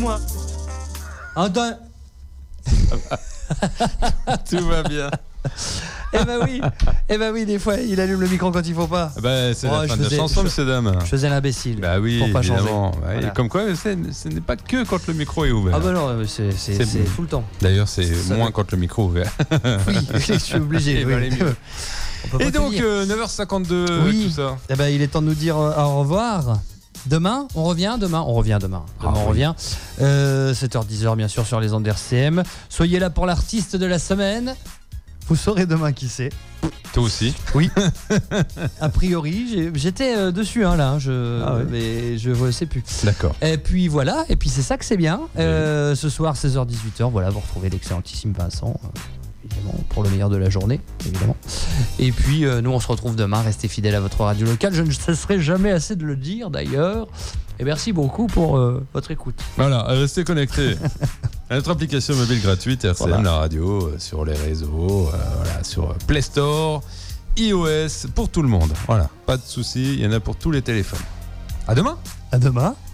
moi. Attends. Tout va bien. Eh ben oui, des fois, il allume le micro quand il faut pas. C'est la fin de la chanson, monsieur dame. Je faisais l'imbécile. Bah oui, pour pas évidemment. changer. Ouais, Voilà. Comme quoi, ce n'est pas que quand le micro est ouvert. Ah bah non, c'est tout le temps. D'ailleurs, c'est Ça moins va. quand le micro est ouvert. Oui, je suis obligé. Et oui. valait mieux. On peut pas Et tout donc, dire. 9h52, Oui. tout ça. Eh ben, il est temps de nous dire au revoir. Demain, on revient. Demain, on revient. On revient. 7h, 10h, bien sûr, sur les ondes RCM. Soyez là pour l'artiste de la semaine. Vous saurez demain qui c'est. Toi aussi. Oui. A priori, j'étais dessus, là. Mais je ne sais plus. D'accord. Et puis voilà. Et puis c'est ça que c'est bien. Ce soir, 16h, 18h, voilà, vous retrouvez l'excellentissime Vincent. Évidemment, pour le meilleur de la journée, évidemment. Et puis, nous, on se retrouve demain. Restez fidèles à votre radio locale. Je ne cesserai jamais assez de le dire, d'ailleurs. Et merci beaucoup pour votre écoute. Voilà, restez connectés à notre application mobile gratuite RCM, Voilà. la radio, sur les réseaux, sur Play Store, iOS, pour tout le monde. Voilà, pas de soucis, il y en a pour tous les téléphones. À demain. À demain.